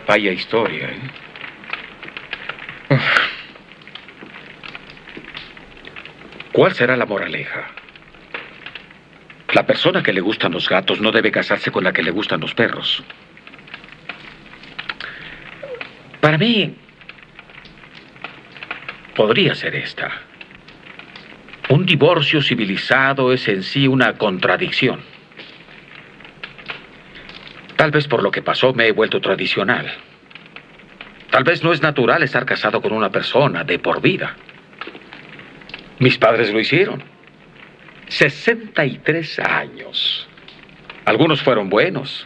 Vaya historia, ¿eh? ¿Cuál será la moraleja? La persona que le gustan los gatos no debe casarse con la que le gustan los perros. Para mí, podría ser esta. Un divorcio civilizado es en sí una contradicción. Tal vez por lo que pasó me he vuelto tradicional. Tal vez no es natural estar casado con una persona de por vida. Mis padres lo hicieron. 63 años. Algunos fueron buenos.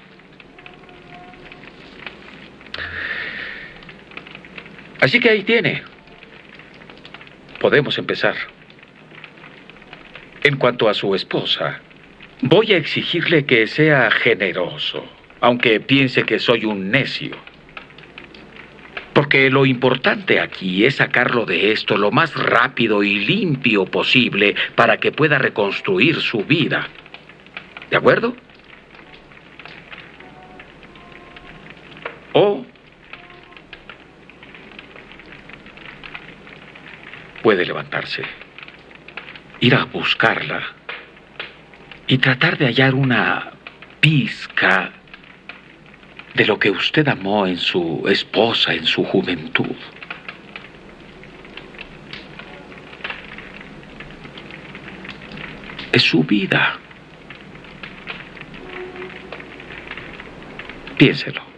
Así que ahí tiene. Podemos empezar. En cuanto a su esposa, voy a exigirle que sea generoso, aunque piense que soy un necio. Porque lo importante aquí es sacarlo de esto lo más rápido y limpio posible para que pueda reconstruir su vida. ¿De acuerdo? O puede levantarse, ir a buscarla y tratar de hallar una pizca de lo que usted amó en su esposa en su juventud. Es su vida. Piénselo.